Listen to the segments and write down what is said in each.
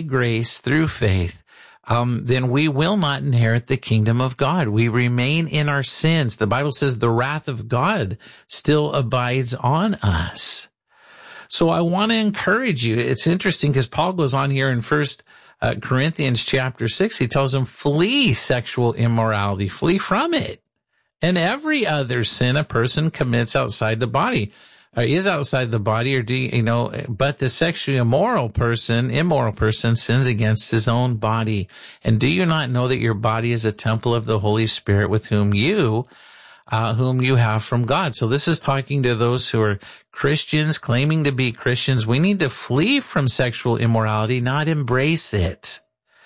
grace through faith, then we will not inherit the kingdom of God. We remain in our sins. The Bible says the wrath of God still abides on us. So I want to encourage you. It's interesting because Paul goes on here in 1 Corinthians chapter 6. He tells them, flee sexual immorality, flee from it. And every other sin a person commits outside the body, or is outside the body, but the sexually immoral person sins against his own body. And do you not know that your body is a temple of the Holy Spirit with whom you have from God? So this is talking to those who are Christians, claiming to be Christians. We need to flee from sexual immorality, not embrace it.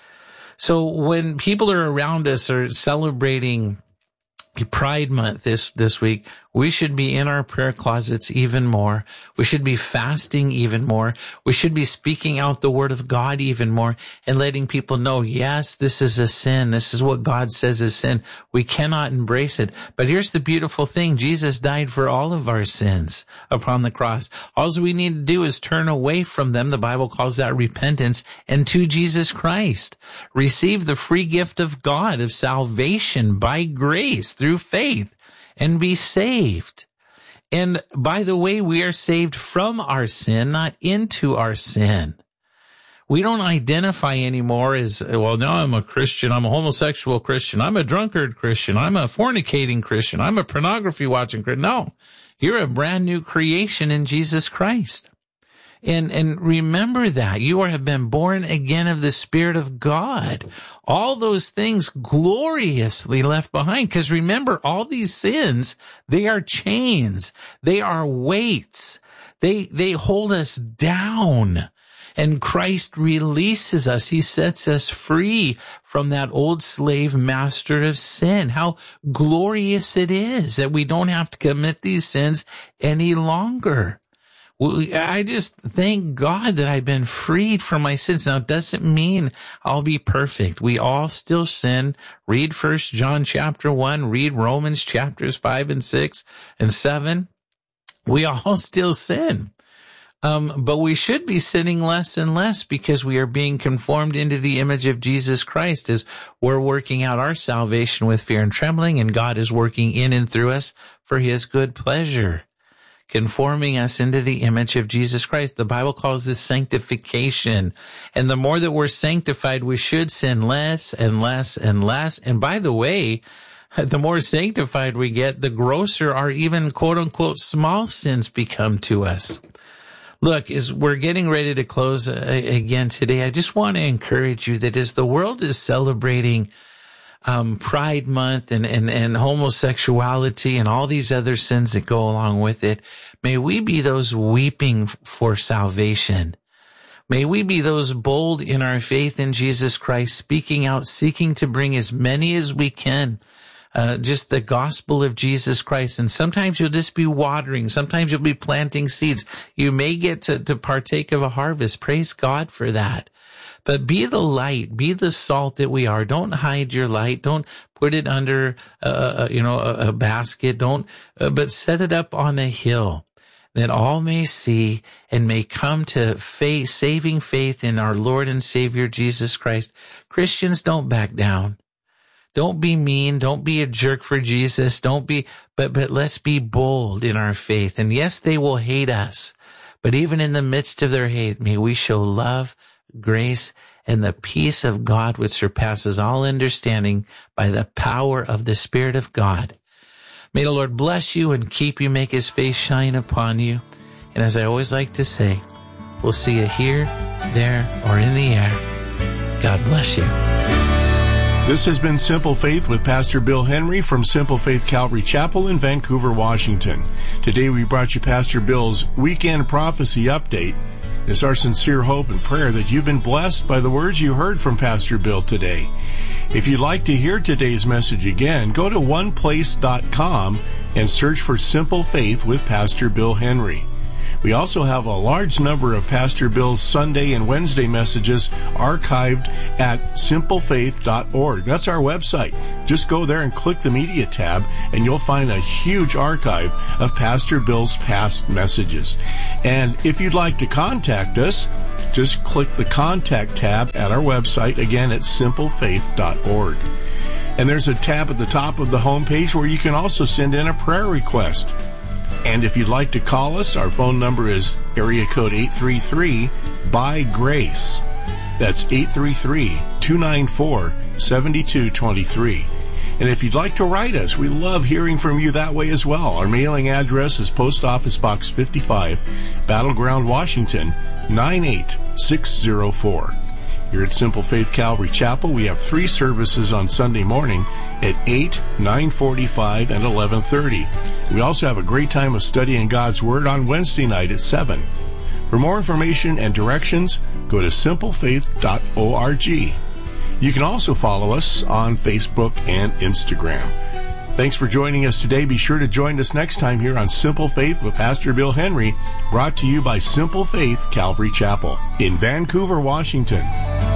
So when people are around us are celebrating Pride Month this week, we should be in our prayer closets even more. We should be fasting even more. We should be speaking out the word of God even more and letting people know, yes, this is a sin. This is what God says is sin. We cannot embrace it. But here's the beautiful thing. Jesus died for all of our sins upon the cross. All we need to do is turn away from them. The Bible calls that repentance, and to Jesus Christ. Receive the free gift of God of salvation by grace through faith, and be saved. And by the way, we are saved from our sin, not into our sin. We don't identify anymore as, well, now I'm a Christian, I'm a homosexual Christian, I'm a drunkard Christian, I'm a fornicating Christian, I'm a pornography watching Christian. No, you're a brand new creation in Jesus Christ. And remember that you have been born again of the Spirit of God. All those things gloriously left behind. Because remember, all these sins, they are chains. They are weights. They hold us down. And Christ releases us. He sets us free from that old slave master of sin. How glorious it is that we don't have to commit these sins any longer. I just thank God that I've been freed from my sins. Now, it doesn't mean I'll be perfect. We all still sin. Read 1 John chapter 1. Read Romans chapters 5 and 6 and 7. We all still sin. But we should be sinning less and less because we are being conformed into the image of Jesus Christ as we're working out our salvation with fear and trembling, and God is working in and through us for his good pleasure, conforming us into the image of Jesus Christ. The Bible calls this sanctification. And the more that we're sanctified, we should sin less and less and less. And by the way, the more sanctified we get, the grosser our even quote unquote small sins become to us. Look, as we're getting ready to close again today, I just want to encourage you that as the world is celebrating Pride Month and homosexuality and all these other sins that go along with it, may we be those weeping for salvation. May we be those bold in our faith in Jesus Christ, speaking out, seeking to bring as many as we can, just the gospel of Jesus Christ. And sometimes you'll just be watering. Sometimes you'll be planting seeds. You may get to partake of a harvest. Praise God for that. But be the light, be the salt that we are. Don't hide your light. Don't put it under, a basket. But set it up on a hill that all may see and may come to saving faith in our Lord and Savior Jesus Christ. Christians, don't back down. Don't be mean. Don't be a jerk for Jesus. But let's be bold in our faith. And yes, they will hate us. But even in the midst of their hate, may we show love, grace, and the peace of God which surpasses all understanding by the power of the Spirit of God. May the Lord bless you and keep you, make his face shine upon you. And as I always like to say, we'll see you here, there, or in the air. God bless you. This has been Simple Faith with Pastor Bill Henry from Simple Faith Calvary Chapel in Vancouver, Washington. Today we brought you Pastor Bill's Weekend Prophecy Update. It's our sincere hope and prayer that you've been blessed by the words you heard from Pastor Bill today. If you'd like to hear today's message again, go to oneplace.com and search for Simple Faith with Pastor Bill Henry. We also have a large number of Pastor Bill's Sunday and Wednesday messages archived at simplefaith.org. That's our website. Just go there and click the media tab, and you'll find a huge archive of Pastor Bill's past messages. And if you'd like to contact us, just click the Contact tab at our website, again at simplefaith.org. And there's a tab at the top of the homepage where you can also send in a prayer request. And if you'd like to call us, our phone number is area code 833-BY-GRACE. That's 833-294-7223. And if you'd like to write us, we love hearing from you that way as well. Our mailing address is Post Office Box 55, Battleground, Washington, 98604. Here at Simple Faith Calvary Chapel, we have 3 services on Sunday morning at 8, 9:45, and 11:30. We also have a great time of studying God's Word on Wednesday night at 7. For more information and directions, go to simplefaith.org. You can also follow us on Facebook and Instagram. Thanks for joining us today. Be sure to join us next time here on Simple Faith with Pastor Bill Henry, brought to you by Simple Faith Calvary Chapel in Vancouver, Washington.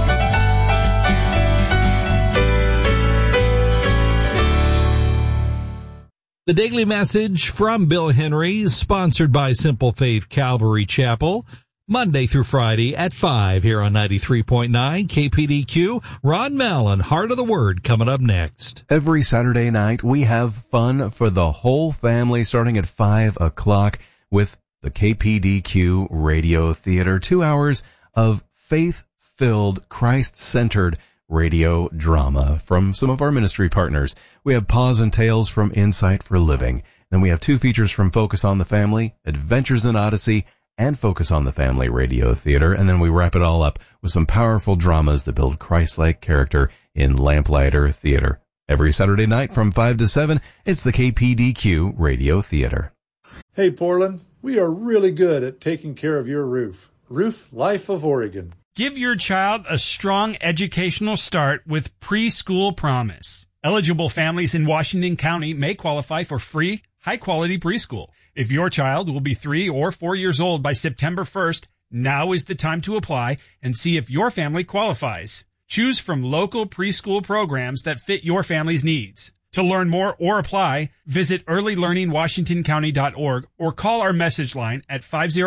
The Daily Message from Bill Henry, sponsored by Simple Faith Calvary Chapel, Monday through Friday at 5 here on 93.9 KPDQ. Ron Mallon, Heart of the Word, coming up next. Every Saturday night, we have fun for the whole family starting at 5 o'clock with the KPDQ Radio Theater. 2 hours of faith-filled, Christ-centered radio drama from some of our ministry partners. We have Pause and Tales from Insight for Living. Then we have 2 features from Focus on the Family, Adventures in Odyssey, and Focus on the Family Radio Theater. And then we wrap it all up with some powerful dramas that build Christ-like character in Lamplighter Theater. Every Saturday night from 5 to 7, it's the KPDQ Radio Theater. Hey, Portland, we are really good at taking care of your roof. Roof Life of Oregon. Give your child a strong educational start with Preschool Promise. Eligible families in Washington County may qualify for free, high-quality preschool. If your child will be 3 or 4 years old by September 1st, now is the time to apply and see if your family qualifies. Choose from local preschool programs that fit your family's needs. To learn more or apply, visit earlylearningwashingtoncounty.org or call our message line at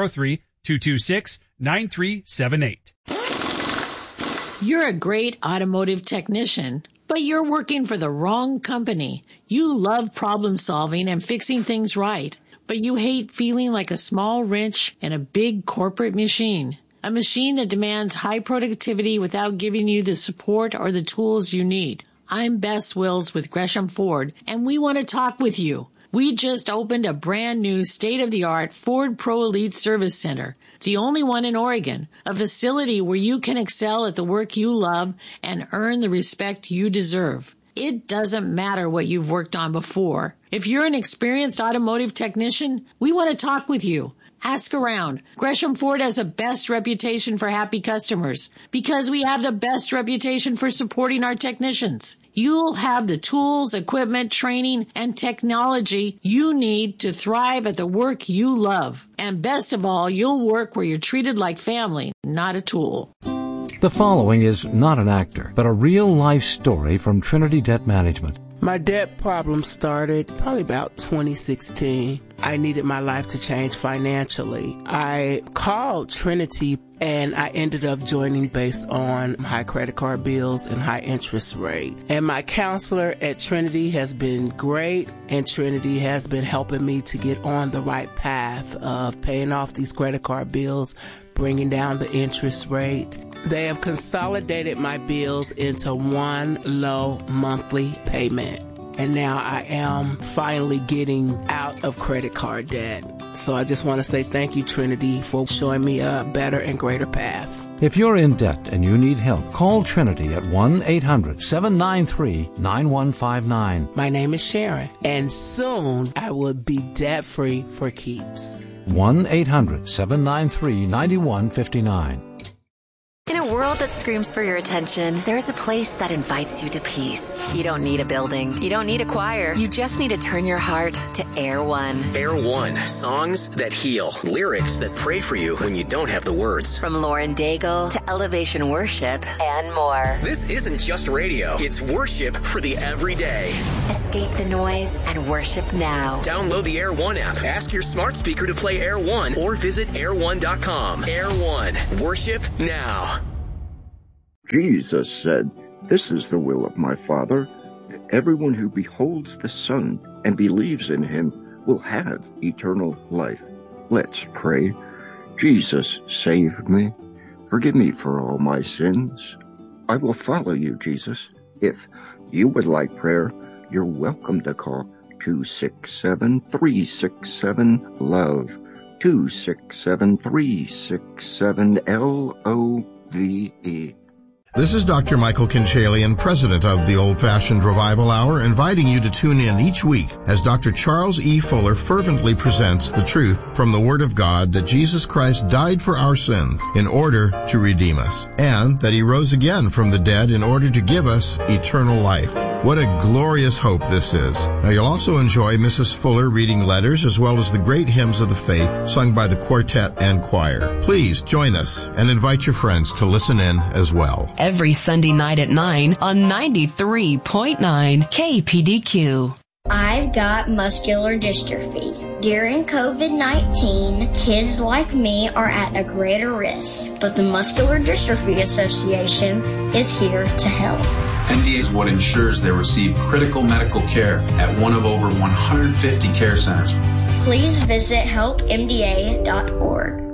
503-226-9378. You're a great automotive technician, but you're working for the wrong company. You love problem solving and fixing things right, but you hate feeling like a small wrench in a big corporate machine. A machine that demands high productivity without giving you the support or the tools you need. I'm Bess Wills with Gresham Ford, and we want to talk with you. We just opened a brand new state-of-the-art Ford Pro Elite Service Center, the only one in Oregon, a facility where you can excel at the work you love and earn the respect you deserve. It doesn't matter what you've worked on before. If you're an experienced automotive technician, we want to talk with you. Ask around. Gresham Ford has the best reputation for happy customers because we have the best reputation for supporting our technicians. You'll have the tools, equipment, training, and technology you need to thrive at the work you love. And best of all, you'll work where you're treated like family, not a tool. The following is not an actor, but a real-life story from Trinity Debt Management. My debt problem started probably about 2016. I needed my life to change financially. I called Trinity and I ended up joining based on high credit card bills and high interest rate. And my counselor at Trinity has been great, and Trinity has been helping me to get on the right path of paying off these credit card bills, bringing down the interest rate. They have consolidated my bills into one low monthly payment. And now I am finally getting out of credit card debt. So I just want to say thank you, Trinity, for showing me a better and greater path. If you're in debt and you need help, call Trinity at 1-800-793-9159. My name is Sharon, and soon I will be debt-free for keeps. 1-800-793-9159. In a world that screams for your attention, there's a place that invites you to peace. You don't need a building. You don't need a choir. You just need to turn your heart to Air One. Air One. Songs that heal. Lyrics that pray for you when you don't have the words. From Lauren Daigle to Elevation Worship and more. This isn't just radio. It's worship for the everyday. Escape the noise and worship now. Download the Air One app. Ask your smart speaker to play Air One or visit air1.com. Air One. Worship now. Jesus said, "This is the will of my Father, that everyone who beholds the Son and believes in him will have eternal life." Let's pray. Jesus, save me. Forgive me for all my sins. I will follow you, Jesus. If you would like prayer, you're welcome to call 267-367-LOVE, 267-367-LOVE. This is Dr. Michael Kinchalian, president of the Old Fashioned Revival Hour, inviting you to tune in each week as Dr. Charles E. Fuller fervently presents the truth from the Word of God that Jesus Christ died for our sins in order to redeem us, and that he rose again from the dead in order to give us eternal life. What a glorious hope this is. Now you'll also enjoy Mrs. Fuller reading letters as well as the great hymns of the faith sung by the quartet and choir. Please join us and invite your friends to listen in as well. Every Sunday night at 9 on 93.9 KPDQ. I've got muscular dystrophy. During COVID-19, kids like me are at a greater risk, but the Muscular Dystrophy Association is here to help. MDA is what ensures they receive critical medical care at one of over 150 care centers. Please visit helpmda.org.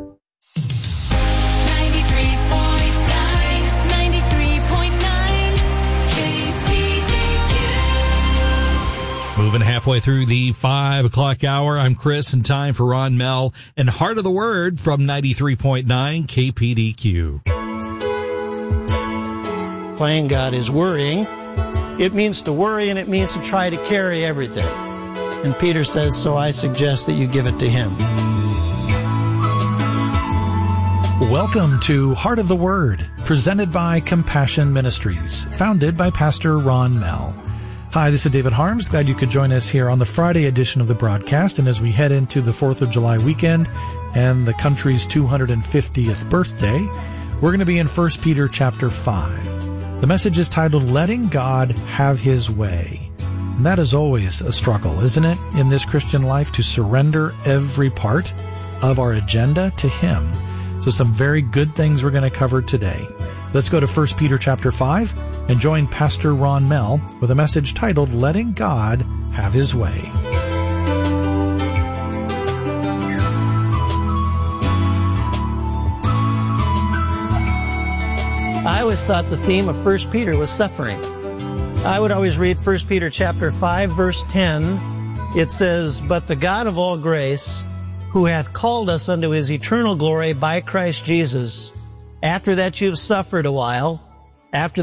Moving halfway through the 5 o'clock hour, I'm Chris, and time for Ron Mell and Heart of the Word from 93.9 KPDQ. Playing God is worrying. It means to worry, and it means to try to carry everything. And Peter says, so I suggest that you give it to him. Welcome to Heart of the Word, presented by Compassion Ministries, founded by Pastor Ron Mell. Hi, this is David Harms. Glad you could join us here on the Friday edition of the broadcast. And as we head into the 4th of July weekend and the country's 250th birthday, we're going to be in 1 Peter chapter 5. The message is titled, Letting God Have His Way. And that is always a struggle, isn't it, in this Christian life, to surrender every part of our agenda to Him. So some very good things we're going to cover today. Let's go to 1 Peter chapter 5 and join Pastor Ron Mell with a message titled, Letting God Have His Way. I always thought the theme of 1 Peter was suffering. I would always read 1 Peter chapter 5, verse 10. It says, But the God of all grace, who hath called us unto his eternal glory by Christ Jesus, after that you've suffered a while, after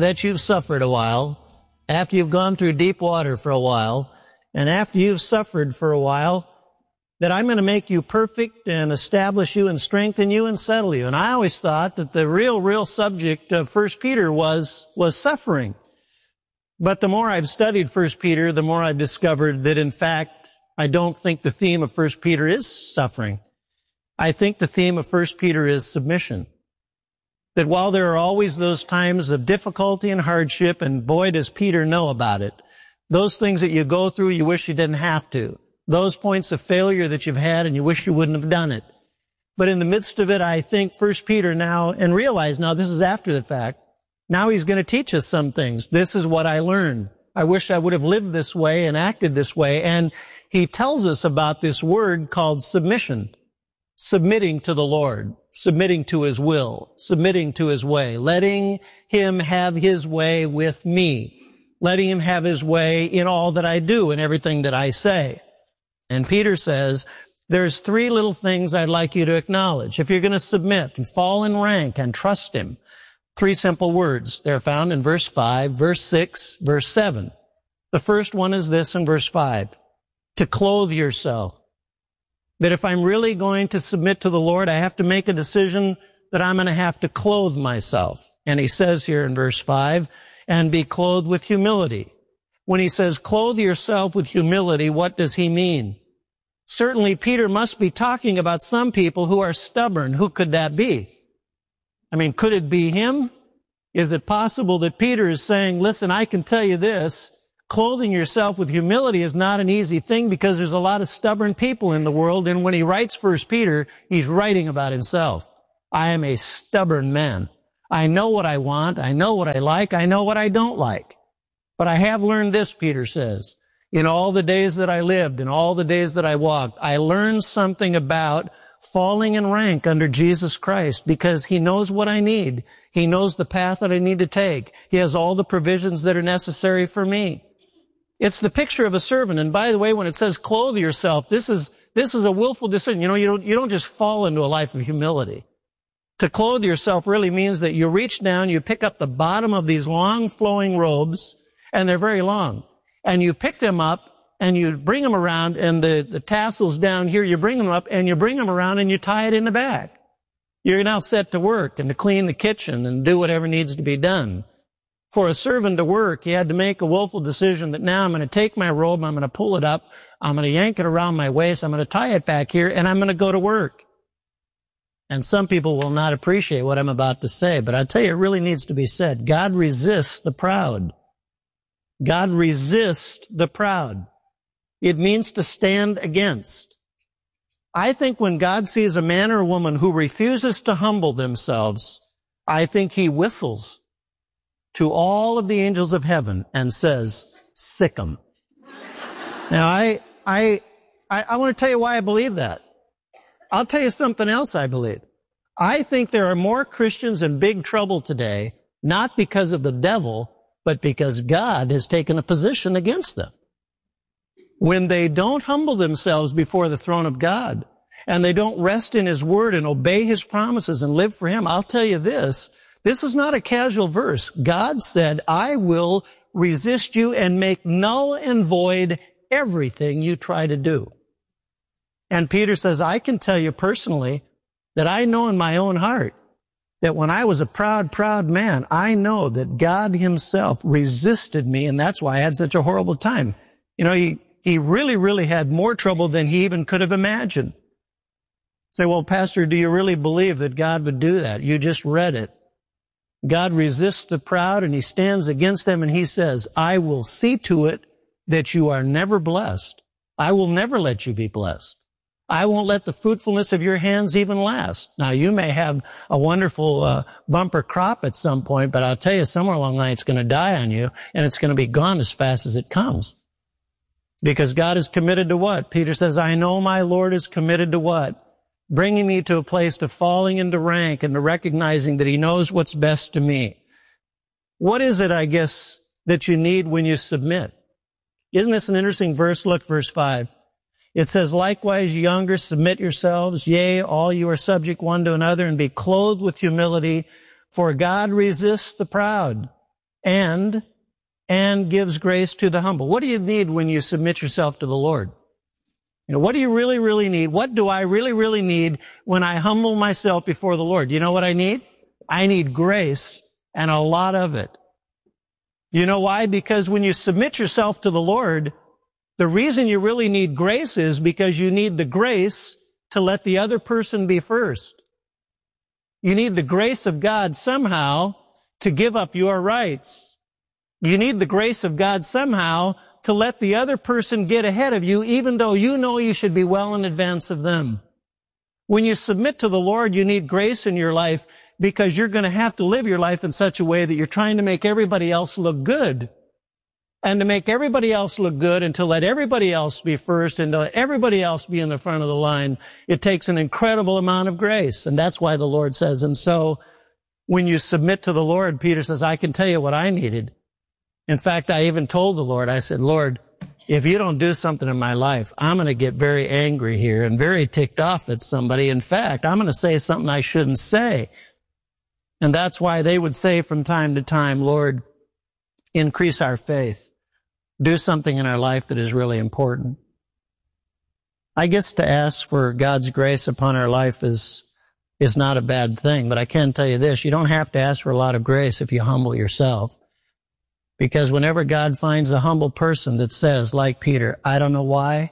you've gone through deep water for a while, and after you've suffered for a while, that I'm going to make you perfect and establish you and strengthen you and settle you. And I always thought that the real subject of 1 Peter was suffering. But the more I've studied 1 Peter, the more I've discovered that, in fact, I don't think the theme of 1 Peter is suffering. I think the theme of 1 Peter is submission. That while there are always those times of difficulty and hardship, and boy, does Peter know about it, those things that you go through you wish you didn't have to, those points of failure that you've had and you wish you wouldn't have done it. But in the midst of it, I think 1 Peter now, and realize now this is after the fact, now he's going to teach us some things. This is what I learned. I wish I would have lived this way and acted this way. And he tells us about this word called submission. Submitting to the Lord, submitting to His will, submitting to His way, letting Him have His way with me, letting Him have His way in all that I do and everything that I say. And Peter says, there's 3 little things I'd like you to acknowledge. If you're going to submit and fall in rank and trust Him, 3 simple words. They're found in verse 5, verse 6, verse 7. The first one is this in verse 5, to clothe yourself. That if I'm really going to submit to the Lord, I have to make a decision that I'm going to have to clothe myself. And he says here in verse 5, and be clothed with humility. When he says clothe yourself with humility, what does he mean? Certainly Peter must be talking about some people who are stubborn. Who could that be? I mean, could it be him? Is it possible that Peter is saying, listen, I can tell you this, clothing yourself with humility is not an easy thing because there's a lot of stubborn people in the world. And when he writes 1 Peter, he's writing about himself. I am a stubborn man. I know what I want. I know what I like. I know what I don't like. But I have learned this, Peter says, in all the days that I lived, in all the days that I walked, I learned something about falling in rank under Jesus Christ because he knows what I need. He knows the path that I need to take. He has all the provisions that are necessary for me. It's the picture of a servant. And by the way, when it says clothe yourself, this is a willful decision. You don't just fall into a life of humility. To clothe yourself really means that you reach down, you pick up the bottom of these long flowing robes, and they're very long. And you pick them up and you bring them around, and the tassels down here, you bring them up and you bring them around and you tie it in the back. You're now set to work and to clean the kitchen and do whatever needs to be done. For a servant to work, he had to make a willful decision that now I'm going to take my robe, I'm going to pull it up, I'm going to yank it around my waist, I'm going to tie it back here, and I'm going to go to work. And some people will not appreciate what I'm about to say, but I tell you, it really needs to be said. God resists the proud. God resists the proud. It means to stand against. I think when God sees a man or a woman who refuses to humble themselves, I think he whistles to all of the angels of heaven and says, sick 'em. Now, I want to tell you why I believe that. I'll tell you something else I believe. I think there are more Christians in big trouble today, not because of the devil, but because God has taken a position against them. When they don't humble themselves before the throne of God, and they don't rest in his word and obey his promises and live for him, I'll tell you this is not a casual verse. God said, I will resist you and make null and void everything you try to do. And Peter says, I can tell you personally that I know in my own heart that when I was a proud man, I know that God himself resisted me, and that's why I had such a horrible time. You know, he really had more trouble than he even could have imagined. Say, well, Pastor, do you really believe that God would do that? You just read it. God resists the proud and he stands against them, and he says, I will see to it that you are never blessed. I will never let you be blessed. I won't let the fruitfulness of your hands even last. Now, you may have a wonderful bumper crop at some point, but I'll tell you, somewhere along the line, it's going to die on you, and it's going to be gone as fast as it comes. Because God is committed to what? Peter says, I know my Lord is committed to what? Bringing me to a place to falling into rank and to recognizing that he knows what's best to me. What is it, I guess, that you need when you submit? Isn't this an interesting verse? Look, verse 5. It says, likewise, ye younger, submit yourselves, yea, all you are subject one to another, and be clothed with humility, for God resists the proud, and gives grace to the humble. What do you need when you submit yourself to the Lord? You know, what do you really need? What do I really need when I humble myself before the Lord? You know what I need? I need grace, and a lot of it. You know why? Because when you submit yourself to the Lord, the reason you really need grace is because you need the grace to let the other person be first. You need the grace of God somehow to give up your rights. You need the grace of God somehow to let the other person get ahead of you, even though you know you should be well in advance of them. When you submit to the Lord, you need grace in your life because you're going to have to live your life in such a way that you're trying to make everybody else look good. And to make everybody else look good and to let everybody else be first and to let everybody else be in the front of the line, it takes an incredible amount of grace. And that's why the Lord says, and so when you submit to the Lord, Peter says, I can tell you what I needed. In fact, I even told the Lord, I said, Lord, if you don't do something in my life, I'm going to get very angry here and very ticked off at somebody. In fact, I'm going to say something I shouldn't say. And that's why they would say from time to time, Lord, increase our faith. Do something in our life that is really important. I guess to ask for God's grace upon our life is is not a bad thing. But I can tell you this, you don't have to ask for a lot of grace if you humble yourself. Because whenever God finds a humble person that says, like Peter, I don't know why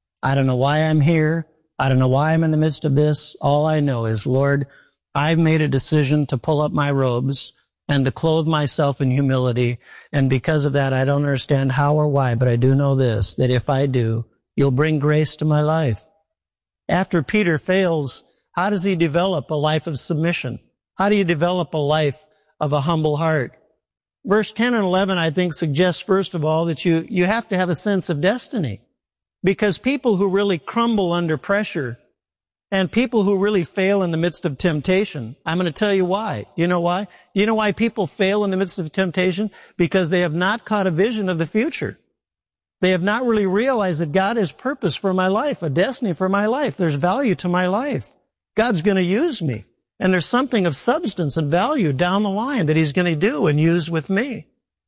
I'm here, I don't know why I'm in the midst of this, all I know is, Lord, I've made a decision to pull up my robes and to clothe myself in humility. And because of that, I don't understand how or why, but I do know this, that if I do, you'll bring grace to my life. After Peter fails, how does he develop a life of submission? How do you develop a life of a humble heart? Verse 10 and 11, I think, suggests, first of all, that you have to have a sense of destiny. Because people who really crumble under pressure and people who really fail in the midst of temptation, I'm going to tell you why. You know why? You know why people fail in the midst of temptation? Because they have not caught a vision of the future. They have not really realized that God has purpose for my life, a destiny for my life. There's value to my life. God's going to use me. And there's something of substance and value down the line that He's going to do and use with me.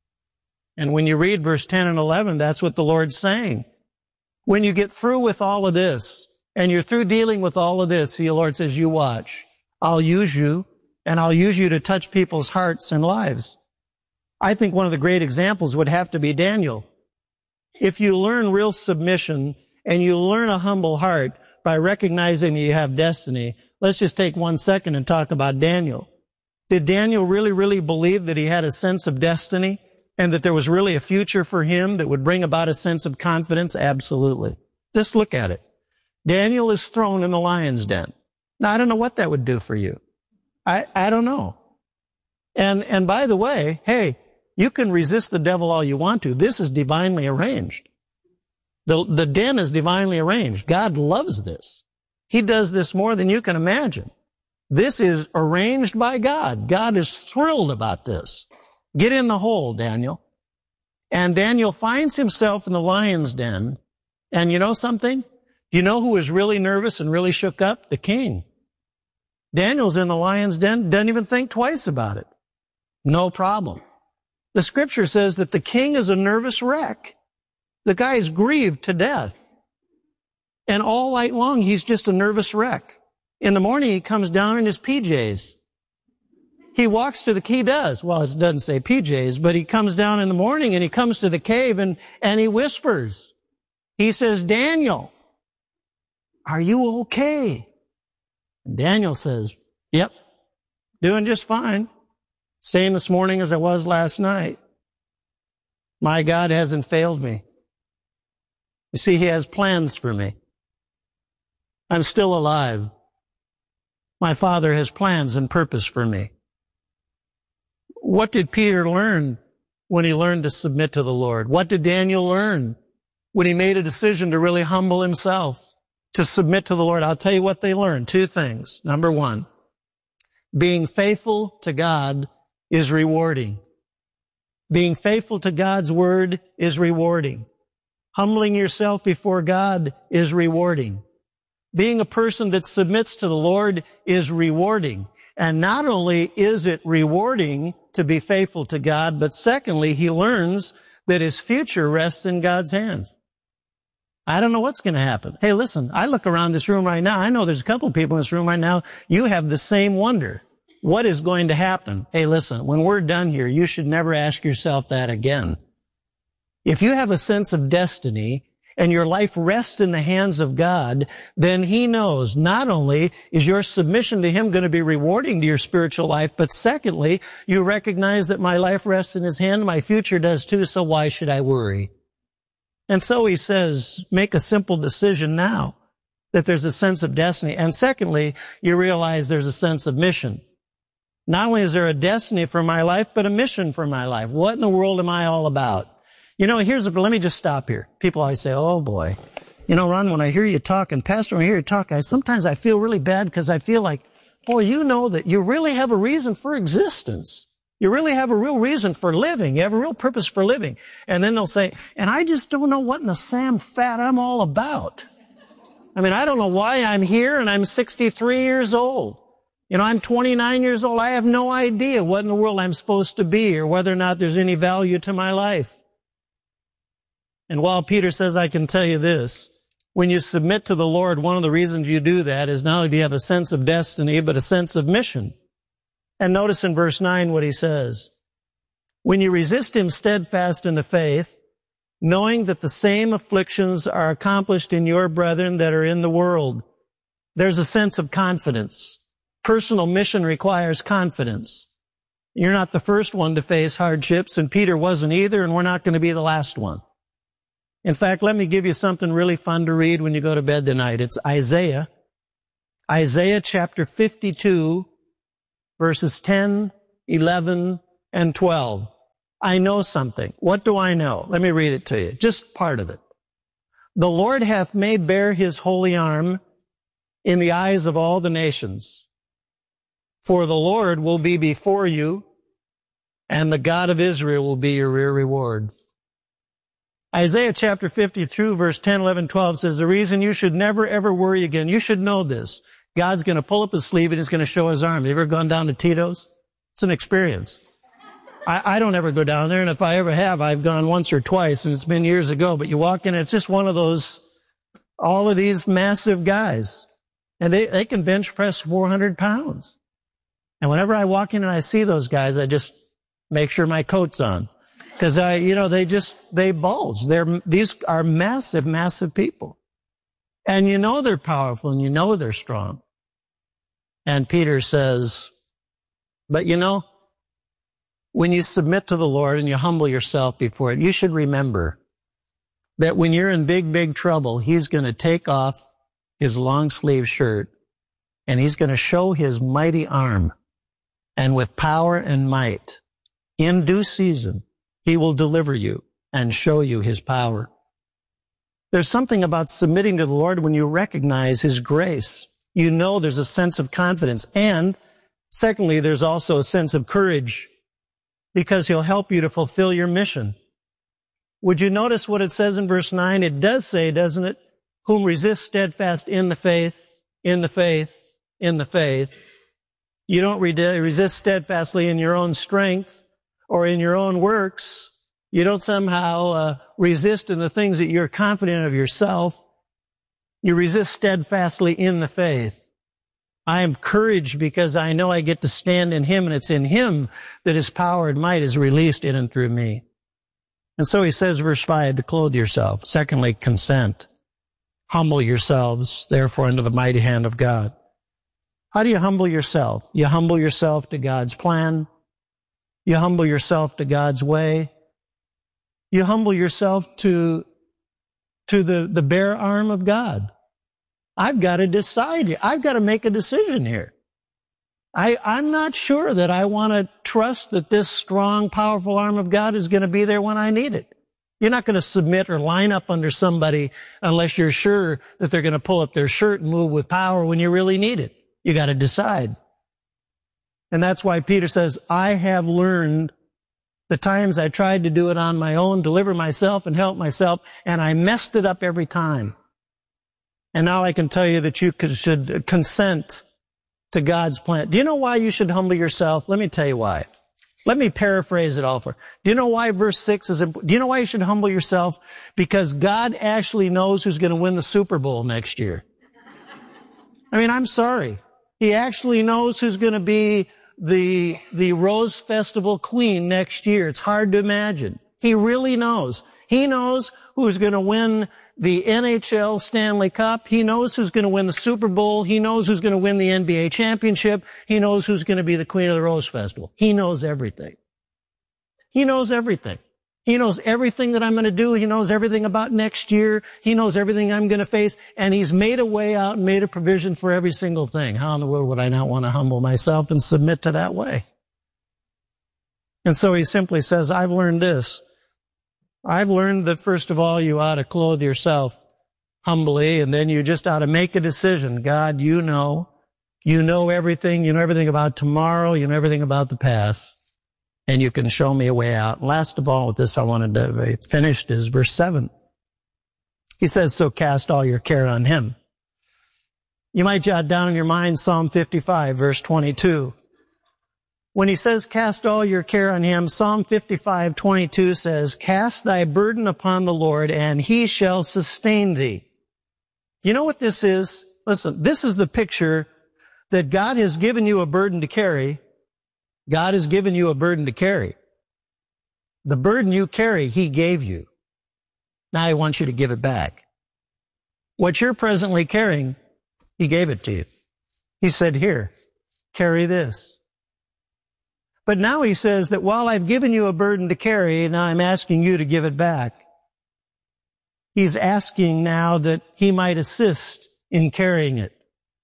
And when you read verse 10 and 11, that's what the Lord's saying. When you get through with all of this, and you're through dealing with all of this, the Lord says, you watch. I'll use you, and I'll use you to touch people's hearts and lives. I think one of the great examples would have to be Daniel. If you learn real submission, and you learn a humble heart by recognizing that you have destiny, let's just take 1 second and talk about Daniel. Did Daniel really believe that he had a sense of destiny and that there was really a future for him that would bring about a sense of confidence? Absolutely. Just look at it. Daniel is thrown in the lion's den. Now, I don't know what that would do for you. I don't know. And by the way, hey, you can resist the devil all you want to. This is divinely arranged. The den is divinely arranged. God loves this. He does this more than you can imagine. This is arranged by God. God is thrilled about this. Get in the hole, Daniel. And Daniel finds himself in the lion's den. And you know something? Do you know who was really nervous and really shook up? The king. Daniel's in the lion's den, doesn't even think twice about it. No problem. The scripture says that the king is a nervous wreck. The guy is grieved to death. And all night long, he's just a nervous wreck. In the morning, he comes down in his PJs. He walks to he does. Well, it doesn't say PJs, but he comes down in the morning and he comes to the cave and he whispers. He says, Daniel, are you okay? And Daniel says, yep, doing just fine. Same this morning as I was last night. My God hasn't failed me. You see, He has plans for me. I'm still alive. My Father has plans and purpose for me. What did Peter learn when he learned to submit to the Lord? What did Daniel learn when he made a decision to really humble himself, to submit to the Lord? I'll tell you what they learned. 2 things. Number 1, being faithful to God is rewarding. Being faithful to God's word is rewarding. Humbling yourself before God is rewarding. Being a person that submits to the Lord is rewarding. And not only is it rewarding to be faithful to God, but secondly, he learns that his future rests in God's hands. I don't know what's going to happen. Hey, listen, I look around this room right now. I know there's a couple of people in this room right now. You have the same wonder. What is going to happen? Hey, listen, when we're done here, you should never ask yourself that again. If you have a sense of destiny and your life rests in the hands of God, then He knows not only is your submission to Him going to be rewarding to your spiritual life, but secondly, you recognize that my life rests in His hand, my future does too, so why should I worry? And so He says, make a simple decision now that there's a sense of destiny. And secondly, you realize there's a sense of mission. Not only is there a destiny for my life, but a mission for my life. What in the world am I all about? You know, let me just stop here. People always say, oh boy, you know, Ron, when I hear you talk, and Pastor, when I hear you talk, sometimes I feel really bad because I feel like, boy, you know that you really have a reason for existence. You really have a real reason for living. You have a real purpose for living. And then they'll say, and I just don't know what in the Sam Fat I'm all about. I mean, I don't know why I'm here and I'm 63 years old. You know, I'm 29 years old. I have no idea what in the world I'm supposed to be or whether or not there's any value to my life. And while Peter says, I can tell you this, When you submit to the Lord, one of the reasons you do that is not only do you have a sense of destiny, but a sense of mission. And notice in verse 9 what he says. When you resist him steadfast in the faith, knowing that the same afflictions are accomplished in your brethren that are in the world. There's a sense of confidence. Personal mission requires confidence. You're not the first one to face hardships, and Peter wasn't either, and we're not going to be the last one. In fact, let me give you something really fun to read when you go to bed tonight. It's Isaiah chapter 52, verses 10, 11, and 12. I know something. What do I know? Let me read it to you. Just part of it. The Lord hath made bare his holy arm in the eyes of all the nations. For the Lord will be before you, and the God of Israel will be your rear reward. Isaiah chapter 52, verse 10, 11, 12 says, the reason you should never, ever worry again, you should know this. God's going to pull up his sleeve and he's going to show his arm. Have you ever gone down to Tito's? It's an experience. I don't ever go down there, and if I ever have, I've gone once or twice, and it's been years ago, but you walk in, it's just one of those, all of these massive guys, and they can bench press 400 pounds. And whenever I walk in and I see those guys, I just make sure my coat's on. Because they bulge. These are massive, massive people. And you know they're powerful and you know they're strong. And Peter says, but you know, when you submit to the Lord and you humble yourself before it, you should remember that when you're in big, big trouble, he's going to take off his long sleeve shirt and he's going to show his mighty arm. And with power and might, in due season, he will deliver you and show you his power. There's something about submitting to the Lord when you recognize his grace. You know there's a sense of confidence. And secondly, there's also a sense of courage because he'll help you to fulfill your mission. Would you notice what it says in verse 9? It does say, doesn't it? Whom resist steadfast in the faith, in the faith, in the faith. You don't resist steadfastly in your own strength or in your own works. You don't somehow resist in the things that you're confident of yourself. You resist steadfastly in the faith. I am encouraged because I know I get to stand in him, and it's in him that his power and might is released in and through me. And so he says, verse 5, to clothe yourself. Secondly, consent. Humble yourselves, therefore, under the mighty hand of God. How do you humble yourself? You humble yourself to God's plan. You humble yourself to God's way. You humble yourself to the bare arm of God. I've got to decide here. I've got to make a decision here. I'm not sure that I want to trust that this strong, powerful arm of God is going to be there when I need it. You're not going to submit or line up under somebody unless you're sure that they're going to pull up their shirt and move with power when you really need it. You got to decide. And that's why Peter says, I have learned the times I tried to do it on my own, deliver myself and help myself, and I messed it up every time. And now I can tell you that you should consent to God's plan. Do you know why you should humble yourself? Let me tell you why. Let me paraphrase it all for you. Do you know why verse 6 is important? Do you know why you should humble yourself? Because God actually knows who's going to win the Super Bowl next year. I mean, I'm sorry. He actually knows who's going to be the Rose Festival queen next year. It's hard to imagine. He really knows. He knows who's going to win the NHL Stanley Cup. He knows who's going to win the Super Bowl. He knows who's going to win the NBA championship. He knows who's going to be the queen of the Rose Festival. He knows everything. He knows everything. He knows everything that I'm going to do. He knows everything about next year. He knows everything I'm going to face. And he's made a way out and made a provision for every single thing. How in the world would I not want to humble myself and submit to that way? And so he simply says, I've learned this. I've learned that first of all, you ought to clothe yourself humbly, and then you just ought to make a decision. God, you know everything. You know everything about tomorrow. You know everything about the past. And you can show me a way out. And last of all, with this I wanted to finish is verse 7. He says, so cast all your care on him. You might jot down in your mind Psalm 55, verse 22. When he says, cast all your care on him, Psalm 55:22 says, cast thy burden upon the Lord, and he shall sustain thee. You know what this is? Listen, this is the picture that God has given you a burden to carry. God has given you a burden to carry. The burden you carry, He gave you. Now He wants you to give it back. What you're presently carrying, He gave it to you. He said, here, carry this. But now He says that while I've given you a burden to carry, now I'm asking you to give it back. He's asking now that He might assist in carrying it.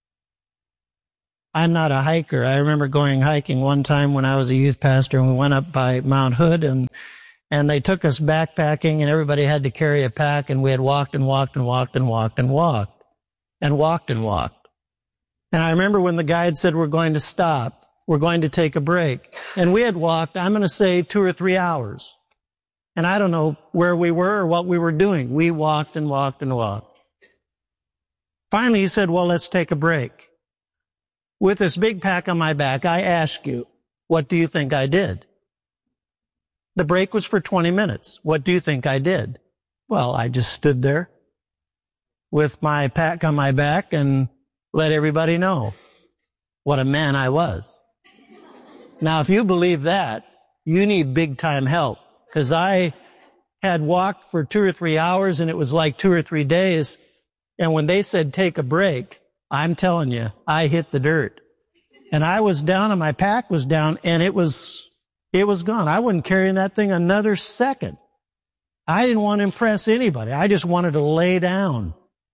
I'm not a hiker. I remember going hiking one time when I was a youth pastor, and we went up by Mount Hood, and they took us backpacking, and everybody had to carry a pack, and we had walked and walked and walked and walked and walked and walked and walked. And I remember when the guide said, we're going to stop. We're going to take a break. And we had walked, I'm going to say 2 or 3 hours. And I don't know where we were or what we were doing. We walked and walked and walked. Finally, he said, well, let's take a break. With this big pack on my back, I ask you, what do you think I did? The break was for 20 minutes. What do you think I did? Well, I just stood there with my pack on my back and let everybody know what a man I was. Now, if you believe that, you need big time help, because I had walked for 2 or 3 hours, and it was like 2 or 3 days. And when they said take a break, I'm telling you, I hit the dirt. And I was down, and my pack was down, and it was gone. I wasn't carrying that thing another second. I didn't want to impress anybody. I just wanted to lay down.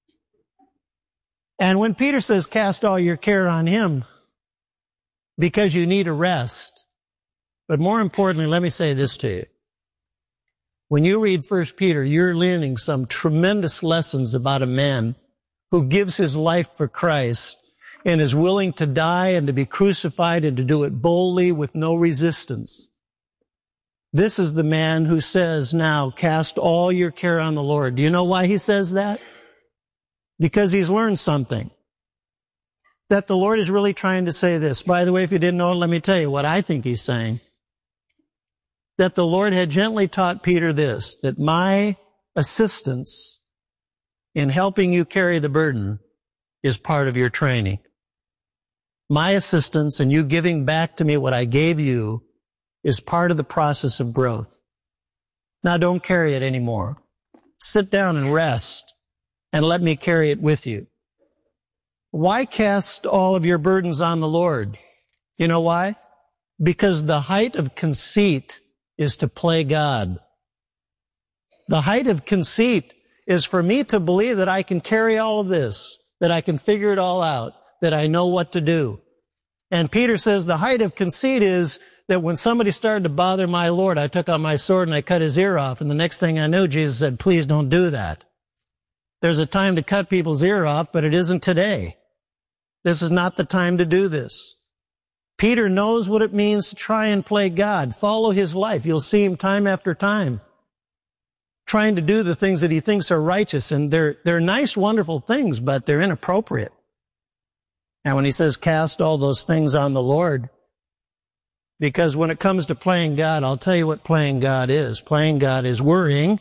And when Peter says, cast all your care on Him, because you need a rest. But more importantly, let me say this to you. When you read 1 Peter, you're learning some tremendous lessons about a man who gives his life for Christ and is willing to die and to be crucified and to do it boldly with no resistance. This is the man who says, now cast all your care on the Lord. Do you know why he says that? Because he's learned something. That the Lord is really trying to say this. By the way, if you didn't know it, let me tell you what I think He's saying. That the Lord had gently taught Peter this, that my assistance in helping you carry the burden is part of your training. My assistance in you giving back to me what I gave you is part of the process of growth. Now don't carry it anymore. Sit down and rest and let me carry it with you. Why cast all of your burdens on the Lord? You know why? Because the height of conceit is to play God. The height of conceit is for me to believe that I can carry all of this, that I can figure it all out, that I know what to do. And Peter says the height of conceit is that when somebody started to bother my Lord, I took out my sword and I cut his ear off. And the next thing I knew, Jesus said, please don't do that. There's a time to cut people's ear off, but it isn't today. This is not the time to do this. Peter knows what it means to try and play God. Follow his life. You'll see him time after time trying to do the things that he thinks are righteous. And they're nice, wonderful things, but they're inappropriate. And when he says cast all those things on the Lord, because when it comes to playing God, I'll tell you what playing God is. Playing God is worrying.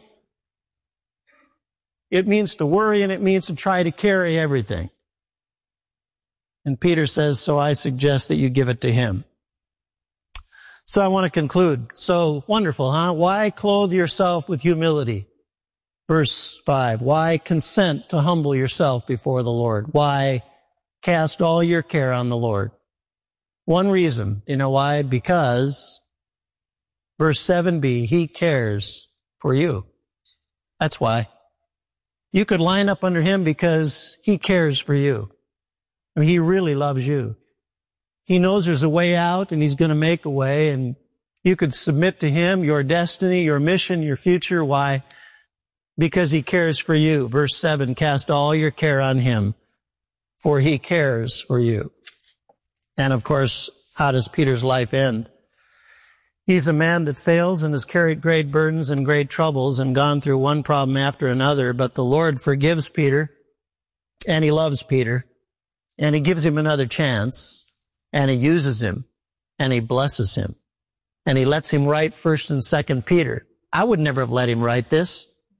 It means to worry, and it means to try to carry everything. And Peter says, so I suggest that you give it to Him. So I want to conclude. So wonderful, huh? Why clothe yourself with humility? Verse 5. Why consent to humble yourself before the Lord? Why cast all your care on the Lord? One reason. You know why? Because verse 7b, He cares for you. That's why. You could line up under Him because He cares for you. I mean, He really loves you. He knows there's a way out, and He's going to make a way, and you could submit to Him your destiny, your mission, your future. Why? Because He cares for you. Verse 7, cast all your care on Him, for He cares for you. And of course, how does Peter's life end? He's a man that fails and has carried great burdens and great troubles and gone through one problem after another, but the Lord forgives Peter, and He loves Peter, and He gives him another chance, and He uses him, and He blesses him, and He lets him write 1st and 2nd Peter. I would never have let him write this.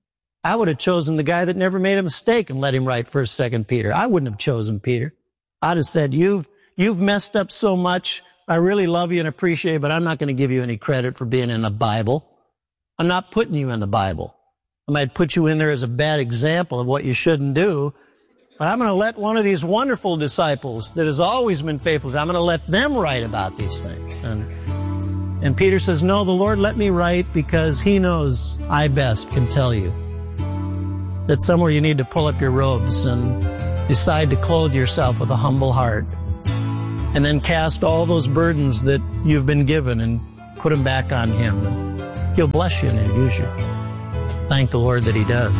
I would have chosen the guy that never made a mistake and let him write 1st, 2nd Peter. I wouldn't have chosen Peter. I'd have said, you've messed up so much. I really love you and appreciate you, but I'm not going to give you any credit for being in the Bible. I'm not putting you in the Bible. I might put you in there as a bad example of what you shouldn't do, but I'm going to let one of these wonderful disciples that has always been faithful, I'm going to let them write about these things. And Peter says, no, the Lord let me write because he knows I best can tell you that somewhere you need to pull up your robes and decide to clothe yourself with a humble heart and then cast all those burdens that you've been given and put them back on him. And he'll bless you and he'll use you. Thank the Lord that he does.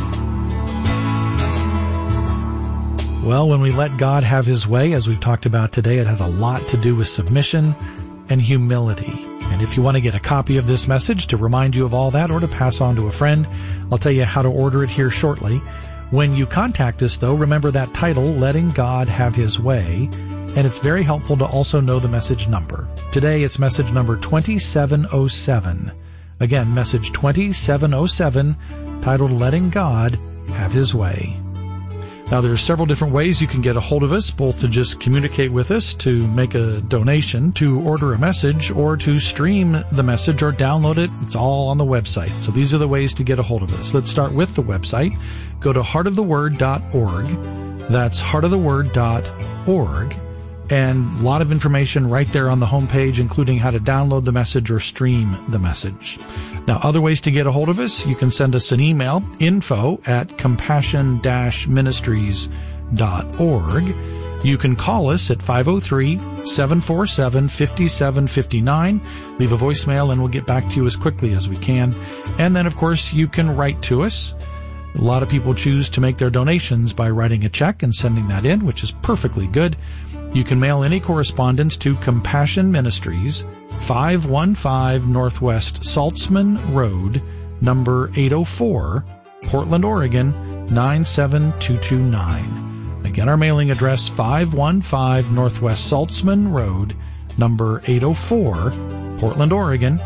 Well, when we let God have his way, as we've talked about today, it has a lot to do with submission and humility. And if you want to get a copy of this message to remind you of all that or to pass on to a friend, I'll tell you how to order it here shortly. When you contact us, though, remember that title, Letting God Have His Way, and it's very helpful to also know the message number. Today, it's message number 2707. Again, message 2707, titled Letting God Have His Way. Now, there are several different ways you can get a hold of us, both to just communicate with us, to make a donation, to order a message, or to stream the message or download it. It's all on the website. So these are the ways to get a hold of us. Let's start with the website. Go to heartoftheword.org. That's heartoftheword.org. And a lot of information right there on the homepage, including how to download the message or stream the message. Now, other ways to get a hold of us, you can send us an email, info@compassion-ministries.org. You can call us at 503-747-5759. Leave a voicemail and we'll get back to you as quickly as we can. And then, of course, you can write to us. A lot of people choose to make their donations by writing a check and sending that in, which is perfectly good. You can mail any correspondence to Compassion Ministries, 515 Northwest Saltzman Road, number 804, Portland, Oregon, 97229. Again, our mailing address, 515 Northwest Saltzman Road, number 804, Portland, Oregon,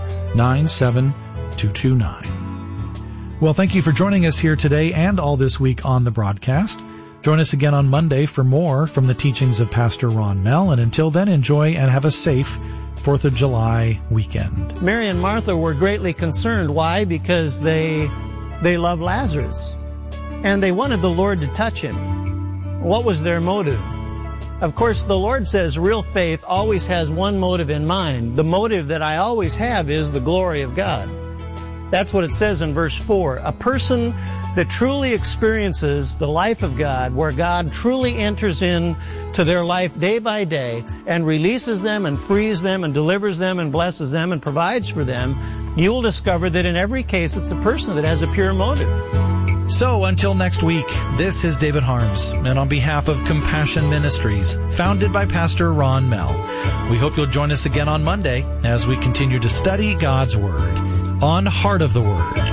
97229. Well, thank you for joining us here today and all this week on the broadcast. Join us again on Monday for more from the teachings of Pastor Ron Mell. And until then, enjoy and have a safe 4th of July weekend. Mary and Martha were greatly concerned. Why? Because they loved Lazarus. And they wanted the Lord to touch him. What was their motive? Of course, the Lord says real faith always has one motive in mind. The motive that I always have is the glory of God. That's what it says in verse 4. A person that truly experiences the life of God, where God truly enters into their life day by day and releases them and frees them and delivers them and blesses them and provides for them, you will discover that in every case it's a person that has a pure motive. So until next week, this is David Harms, and on behalf of Compassion Ministries, founded by Pastor Ron Mell, we hope you'll join us again on Monday as we continue to study God's Word on Heart of the Word.